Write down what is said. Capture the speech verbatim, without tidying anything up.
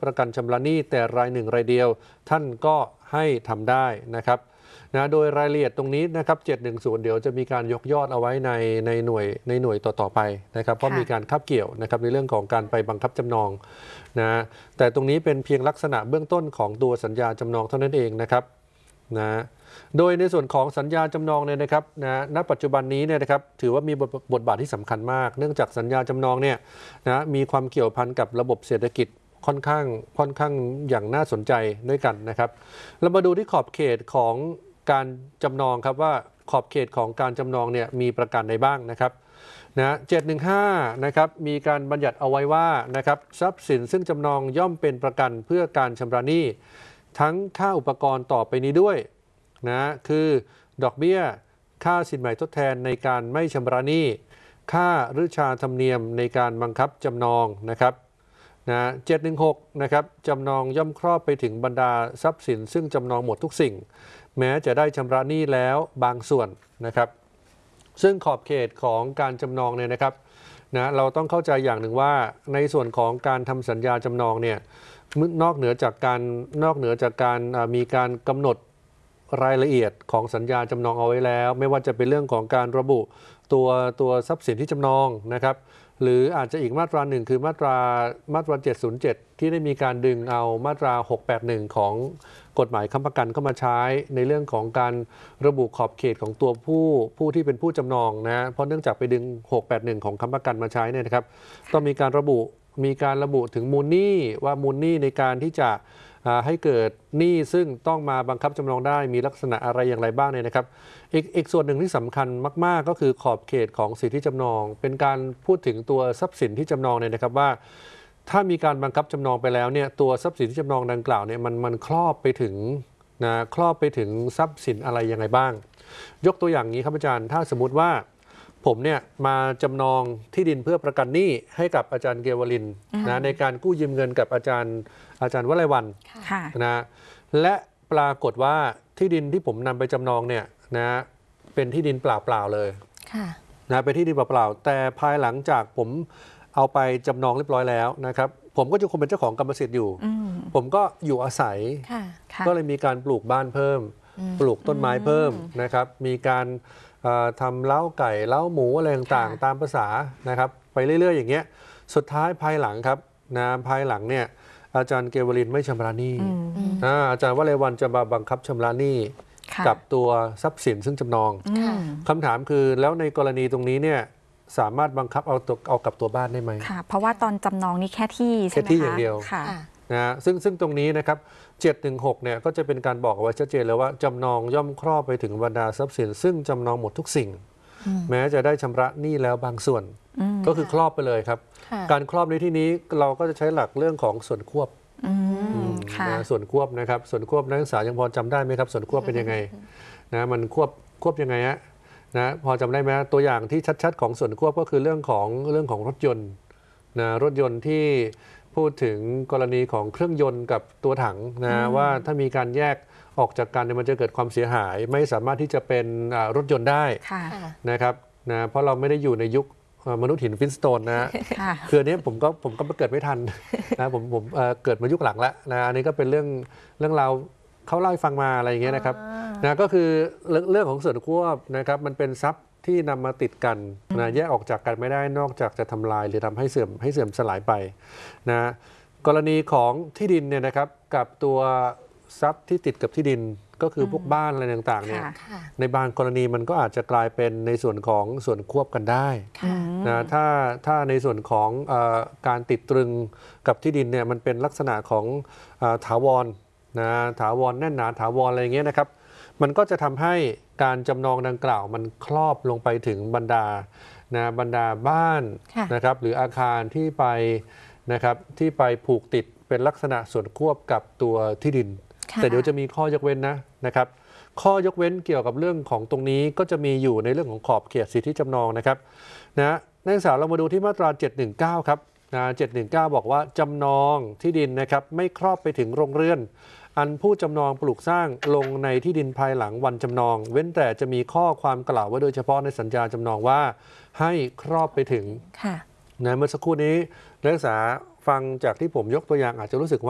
ประกันชำระหนี้แต่รายหนึ่งรายเดียวท่านก็ให้ทำได้นะครับนะโดยรายละเอียดตรงนี้นะครับเจ็ดหนึ่งศูนย์เดี๋ยวจะมีการยกยอดเอาไว้ในในหน่วยในหน่วยต่อๆไปนะครับเพราะมีการคับเกี่ยวนะครับในเรื่องของการไปบังคับจำนองนะแต่ตรงนี้เป็นเพียงลักษณะเบื้องต้นของตัวสัญญาจำนองเท่านั้นเองนะครับนะโดยในส่วนของสัญญาจำนองเนี่ยนะครับนะณปัจจุบันนี้เนี่ยนะครับถือว่ามีบทบาทที่สำคัญมากเนื่องจากสัญญาจำนองเนี่ยนะมีความเกี่ยวพันกับระบบเศรษฐกิจค่อนข้างค่อนข้างอย่างน่าสนใจด้วยกันนะครับเรามาดูที่ขอบเขตของการจำนองครับว่าขอบเขตของการจำนองเนี่ยมีประกันใดบ้างนะครับนะเจ็ดหนึ่งห้านะครับมีการบัญญัติเอาไว้ว่านะครับทรัพย์สินซึ่งจำนองย่อมเป็นประกันเพื่อการชำระหนี้ทั้งค่าอุปกรณ์ต่อไปนี้ด้วยนะคือดอกเบี้ยค่าสินใหม่ทดแทนในการไม่ชำระหนี้ค่าฤชาธรรมเนียมในการบังคับจำนองนะครับนะเจ็ดหนึ่งหกนะครับจำนองย่อมครอบไปถึงบรรดาทรัพย์สินซึ่งจำนองหมดทุกสิ่งแม้จะได้ชำระหนี้แล้วบางส่วนนะครับซึ่งขอบเขตของการจำนองเนี่ยนะครับนะเราต้องเข้าใจอย่างหนึ่งว่าในส่วนของการทำสัญญาจำนองเนี่ยนอกเหนือจากการนอกเหนือจากการมีการกำหนดรายละเอียดของสัญญาจำนองเอาไว้แล้วไม่ว่าจะเป็นเรื่องของการระบุตัวตัวทรัพย์สินที่จำนองนะครับหรืออาจจะอีกมาตราหนึ่งคือมาตรามาตราเจ็ดศูนย์เจ็ดที่ได้มีการดึงเอามาตราหกแปดหนึ่งของกฎหมายค้ำประกันเข้ามาใช้ในเรื่องของการระบุขอบเขตของตัวผู้ผู้ที่เป็นผู้จำนองนะเพราะเนื่องจากไปดึงหกแปดหนึ่งของค้ำประกันมาใช้เนี่ยนะครับต้องมีการระบุมีการระบุถึงมูลหนี้ว่ามูลหนี้ในการที่จะให้เกิดหนี้ซึ่งต้องมาบังคับจำนองได้มีลักษณะอะไรอย่างไรบ้างเนี่ยนะครับอีกอีกส่วนหนึ่งที่สำคัญมากๆก็คือขอบเขตของสิทธิจำนองเป็นการพูดถึงตัวทรัพย์สินที่จำนองเนี่ยนะครับว่าถ้ามีการบังคับจำนองไปแล้วเนี่ยตัวทรัพย์สินที่จำนองดังกล่าวเนี่ยมันมันครอบไปถึงนะครอบไปถึงทรัพย์สินอะไรยังไงบ้างยกตัวอย่างนี้ครับอาจารย์ถ้าสมมุติว่าผมเนี่ยมาจำนองที่ดินเพื่อประกันหนี้ให้กับอาจารย์เกวลินนะในการกู้ยืมเงินกับอาจารย์อาจารย์วลัยวันนะและปรากฏว่าที่ดินที่ผมนำไปจำนองเนี่ยนะเป็นที่ดินเปล่าๆเลยนะเป็นที่ดินเปล่าๆแต่ภายหลังจากผมเอาไปจำนองเรียบร้อยแล้วนะครับผมก็จะคงเป็นเจ้าของกรรมสิทธิ์อยู่ผมก็อยู่อาศัยก็เลยมีการปลูกบ้านเพิ่มปลูกต้นไม้เพิ่มนะครับมีการทำเล้าไก่เล้าหมูอะไรต่างๆตามภาษานะครับไปเรื่อยๆอย่างเงี้ยสุดท้ายภายหลังครับนะภายหลังเนี่ยอาจารย์เกวลินไม่ชำระหนี้อาจารย์วลัยวันจะมาบังคับชำระหนี้กับตัวทรัพย์สินซึ่งจำนองคำถามคือแล้วในกรณีตรงนี้เนี่ยสามารถบังคับเอาตัวเอากับตัวบ้านได้ไหมค่ะเพราะว่าตอนจำนองนี่แค่ที่ใช่ไหมคะแค่ที่อย่างเดียวนะซึ่งซึ่งตรงนี้นะครับเจ็ดหนึ่งหกเนี่ยก็จะเป็นการบอกเอาไว้ชัดเจนเลยว่าจำนองย่อมครอบไปถึงบรรดาทรัพย์สินซึ่งจำนองหมดทุกสิ่งแม้จะได้ชำระหนี้แล้วบางส่วนก็คือครอบไปเลยครับการครอบในที่นี้เราก็จะใช้หลักเรื่องของส่วนควบส่วนควบนะครับส่วนควบนักศึกษายังพอจำได้ไหมครับส่วนควบเป็นยังไงนะมันควบควบยังไงฮะนะพอจำได้ไหมตัวอย่างที่ชัดๆของส่วนควบก็คือเรื่องของเรื่องของรถยนต์นะรถยนต์ที่พูดถึงกรณีของเครื่องยนต์กับตัวถังนะว่าถ้ามีการแยกออกจากกันมันจะเกิดความเสียหายไม่สามารถที่จะเป็นรถยนต์ได้นะครับนะเพราะเราไม่ได้อยู่ในยุคมนุษย์หินฟินสโตนนะคืออันนี้ผมก็ผมก็เกิดไม่ทันนะผมผมเกิดมายุคหลังแล้วนะอันนี้ก็เป็นเรื่องเรื่องราวเขาเล่าให้ฟังมาอะไรอย่างเงี้ยนะครับนะก็คือเรื่องของส่วนควบนะครับมันเป็นทรัพย์ที่นำมาติดกันนะแยกออกจากกันไม่ได้นอกจากจะทำลายหรือทำให้เสื่อมให้เสื่อมสลายไปนะกรณีของที่ดินเนี่ยนะครับกับตัวทรัพย์ที่ติดกับที่ดินก็คือพวกบ้านอะไรต่างๆเนี่ยในบางกรณีมันก็อาจจะกลายเป็นในส่วนของส่วนควบกันได้นะถ้าถ้าในส่วนของเอ่อการติดตรึงกับที่ดินเนี่ยมันเป็นลักษณะของเอ่อถาวรนะถาวรแน่นหนาถาวรอะไรอย่างเงี้ยนะครับมันก็จะทำให้การจำนองดังกล่าวมันครอบลงไปถึงบรรดานะบรรดาบ้านนะครับหรืออาคารที่ไปนะครับที่ไปผูกติดเป็นลักษณะส่วนควบกับตัวที่ดินแต่เดี๋ยวจะมีข้อยกเว้นนะนะครับข้อยกเว้นเกี่ยวกับเรื่องของตรงนี้ก็จะมีอยู่ในเรื่องของขอบเขตสิทธิจำนองนะครับนะนักศึกษาเรามาดูที่มาตราเจ็ดหนึ่งเก้าครับนะเจ็ดหนึ่งเก้าบอกว่าจำนองที่ดินนะครับไม่ครอบไปถึงโรงเรือนอันผู้จำนองปลูกสร้างลงในที่ดินภายหลังวันจำนองเว้นแต่จะมีข้อความกล่าวไว้โดยเฉพาะในสัญญาจำนองว่าให้ครอบไปถึงนะเมื่อสักครู่นี้นักศึกษาฟังจากที่ผมยกตัวอย่างอาจจะรู้สึกว่า